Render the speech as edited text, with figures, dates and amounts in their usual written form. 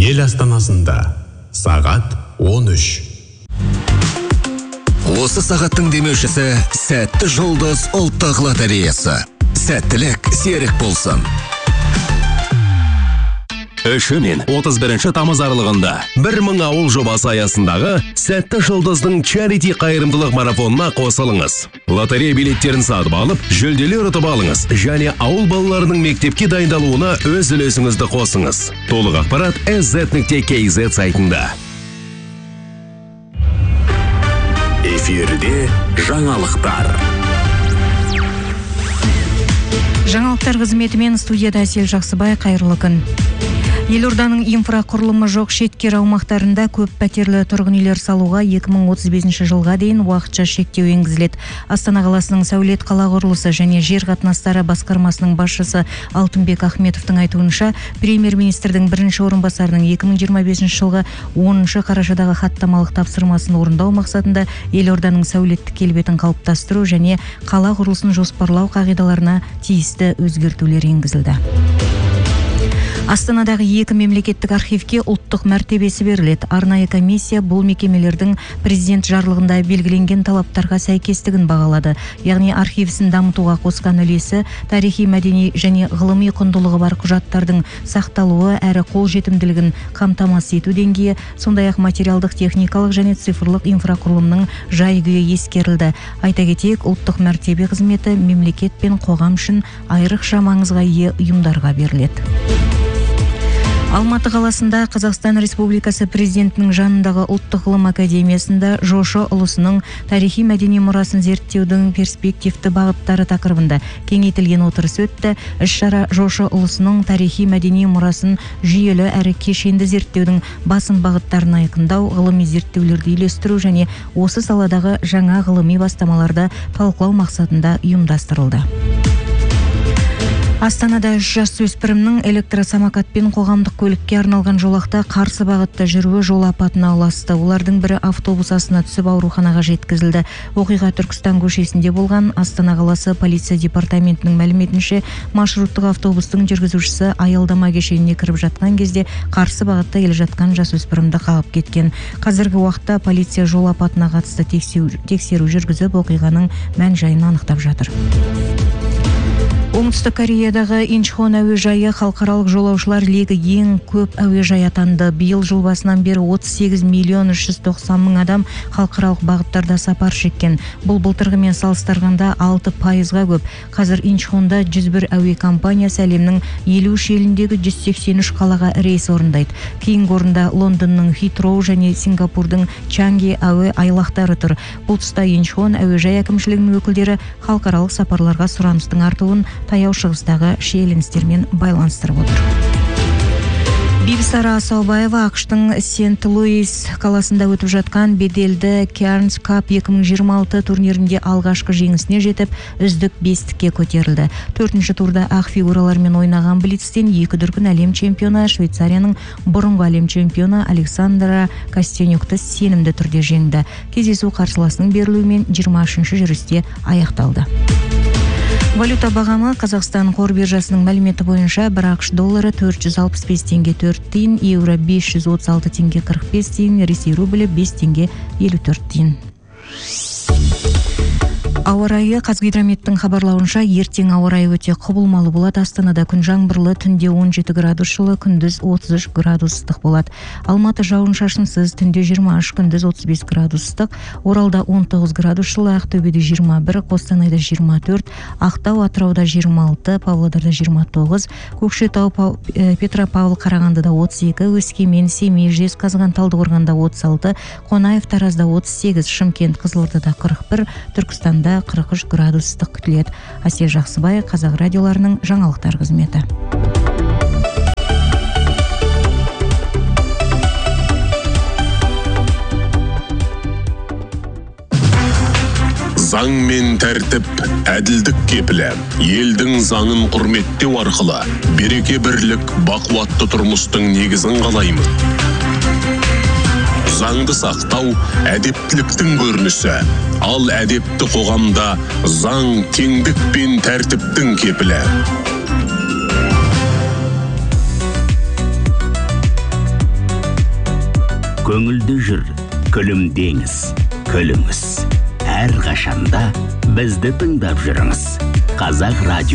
ел астанасында сағат 13. Осы сағаттың демеушісі Сәтті жұлдыз ұлттық лотереясы. Сәттілік серік болсын. 3 мен 31 тамыз аралығында 1000 ауыл жобасы аясындағы Сәтті жұлдыздың чарити қайырымдылық марафонына қосылыңыз. Лотерея билеттерін сатып алып, жүлделер ұтып алыңыз және ауыл балаларының мектепке дайындалуына өз үлесіңізді қосыңыз. Толық ақпарат sz.kz сайтында. Эфирде жаңалықтар. Жаңалықтар қызметімен студияда Әсел Жақсыбай, қайырлы күн. Елорданың инфрақұрылымы жоқ шеткер аумақтарында көп пәтерлі тұрғын үйлер салуға 2035 жылға дейін уақытша шектеу енгізіледі. Астана қаласының сәулет қала құрылысы және жер қатынастары басқармасының басшысы Алтынбек Ахметовтың айтуынша, премьер-министрдің бірінші орынбасарының 2025 жылғы 10 қарашадағы хаттамалық тапсырмасын орындау мақсатында елорданың сәулеттік келбетін қалыптастыру және қала құрылысын жоспарлау қағидаларына тиісті өзгертулер енгізілді. Астанадағы 2 мемлекеттік архивке ұлттық мәртебесі беріледі. Арнайы комиссия бұл мекемелердің президент жарлығында белгіленген талаптарға сәйкестігін бағалады. Яғни архивісін дамытуға қосқан үлесі, тарихи, мәдени және ғылыми құндылығы бар құжаттардың сақталуы әрі қолжетімділігін қамтамасыз ету деңгейі, сондай-ақ материалдық, техникалық және цифрлық инфрақұрылымның жай-күйі ескерілді. Айта кетейік, ұлттық мәртебе қызметі мемлекет пен қоғам үшін айрықша маңызға ие ұйымдарға беріледі. Алматы қаласында Қазақстан Республикасы президентінің жанындағы ұлттық ғылым академиясында жошы ұлысының тарихи мәдени мұрасын зерттеудің перспективті бағыттары тақырыбында кеңейтілген отырыс өтті. Іс-шара жошы ұлысының тарихи мәдени мұрасын жүйелі әрі кешенді зерттеудің басым бағыттарын айқындау, ғылыми зерттеулерді үйлестіру және осы саладағы жаңа ғылыми бастамаларды талқылау мақсатында ұйымдастырылды. Астанада 3 жасөспірімнің электросамокатпен қоғамдық көлікке арналған жолақта қарсы бағытта жүруі жол апатына ұласты. Олардың бірі автобус астына түсіп ауруханаға жеткізілді. Оқиға Түркістан көшесінде болған. Астана қаласы полиция департаментінің мәліметінше, маршруттық автобустың жүргізушісі аялдама кешеніне кіріп жатқан кезде қарсы бағытта келе жатқан жасөспірімді қағып кеткен. Қазіргі уақытта полиция жол апатына қатысты тексеру жүргізіп, оқиғаның мән-жайын анықтап жатыр. Оңтүстік Кореядағы Инчхон әуежайы халықаралық жолаушылар легі ең көп әуежай атанды. Биыл жыл басынан бері 38 миллион 390 мың адам халықаралық бағыттарда сапар шеккен. Бұл былтырғымен салыстырғанда 6%-ға көп. Қазір Инчхонда 101 әуе компаниясы әлемнің 53 еліндегі 183 қалаға рейс орындайды. Кейінгі орында Лондонның Хитроу және Сингапурдың Чанги әуе айлақтары тұр. Бұл тұста Инчхон әуежай әкімшілігінің өкілдері халықаралық сапарларға сұраныстың артуын таяу шығыстағы шиеленістермен байланыстырып отыр. Бибісара Асаубаева ақштың Сент-Луис қаласында өтіп жатқан беделді Cairns Cup 2026 турнирінде алғашқы жеңісіне жетіп, үздік 5-ке көтерілді. 4-ші турда ақ фигуралармен ойнаған Блицтен 2 дүркін әлем чемпионы Швейцарияның бұрынғы әлем чемпионы Александра Костенюкті сенімді түрде жеңді. Кездесу қарсыласының берілуімен 23-ші жүрісте аяқталды. Валюта бағамы Қазақстан қор биржасының мәліметі бойынша 1 ақш доллары 465 теңге 4 тиын, еуро 536 теңге 45 тиын, Ресей рублі 5 теңге 54 тиын. Ауа райы. Қазгидрометтің хабарлауынша, ертең ауа райы өте құбылмалы болады. Астанада күн жаңбырлы, түнде 17 градус жылы, күндіз 33 градус ыстық болады. Алматы жауын-шашынсыз, түнде 23, күндіз 35 градус ыстық. Оралда 19 градус жылы, Ақтөбеде 21, Қостанайда 24, Ақтау, Атырауда 26, Павлодарда 29, Көкшетау, Петропавл, Қарағандыда 32, Өскемен, Семей, Жезқазған, Талдықорғанда 36, Қонаев, Таразда 38, Шымкент, Қызылордада 41, Түркістанда 43 градус ыстық күтіледі. Әсел Жақсыбай, Қазақ радиоларының жаңалықтар қызметі. Заң мен тәртіп, әділдік кепілі, елдің заңын құрметтеу арқылы береке бірлік, бақуатты тұрмыстың негізін қалаймын. Заңды сақтау әдептіліктің көрінісі, ал әдепті қоғамда заң теңдік пен тәртіптің кепілі. көңілді жүр, күлімдеңіз, күліңіз. Әр қашанда бізді тыңдап жүріңіз. Қазақ радио